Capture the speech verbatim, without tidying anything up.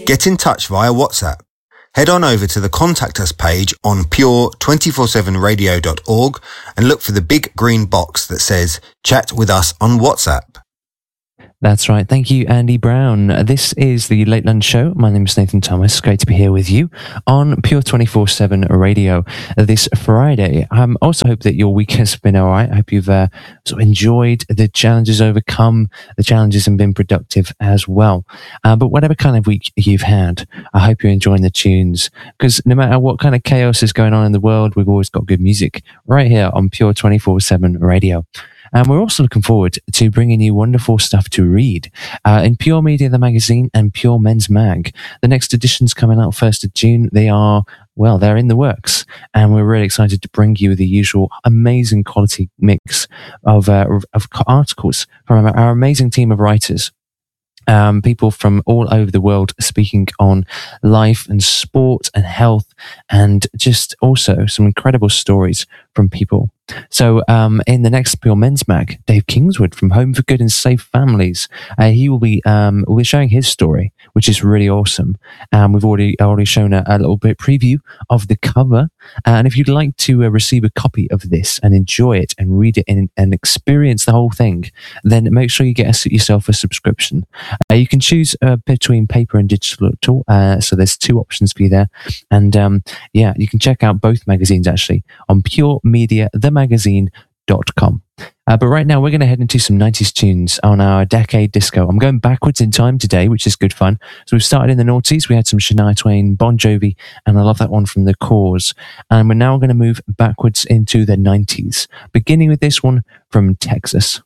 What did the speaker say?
Get in touch via WhatsApp. Head on over to the Contact Us page on pure two four seven radio dot org and look for the big green box that says Chat with us on WhatsApp. That's right. Thank you, Andy Brown. This is the Late Lunch Show. My name is Nathan Thomas. Great to be here with you on Pure twenty-four seven Radio this Friday. I um, also hope that your week has been all right. I hope you've uh, sort of enjoyed the challenges, overcome the challenges, and been productive as well. Uh, but whatever kind of week you've had, I hope you're enjoying the tunes, because no matter what kind of chaos is going on in the world, we've always got good music right here on Pure twenty-four seven Radio. And we're also looking forward to bringing you wonderful stuff to read uh, in Pure Media, the magazine, and Pure Men's Mag. The next edition's coming out first of June. They are, well, they're in the works. And we're really excited to bring you the usual amazing quality mix of, uh, of articles from our amazing team of writers. Um, people from all over the world speaking on life and sport and health, and just also some incredible stories from people. So um, in the next Pure Men's Mag, Dave Kingswood from Home for Good and Safe Families, uh, he will be um, will be showing his story, which is really awesome. Um, we've already already shown a, a little bit preview of the cover, uh, and if you'd like to uh, receive a copy of this and enjoy it and read it and, and experience the whole thing, then make sure you get a, yourself a subscription. Uh, you can choose uh, between paper and digital, uh, so there's two options for you there, and um, yeah, you can check out both magazines actually on Pure Media, the magazine dot com. Uh, but right now we're going to head into some nineties tunes on our Decade Disco. I'm going backwards in time today, which is good fun. So we've started in the noughties. We had some Shania Twain, Bon Jovi, and I love that one from The Cause. And we're now going to move backwards into the nineties, beginning with this one from Texas.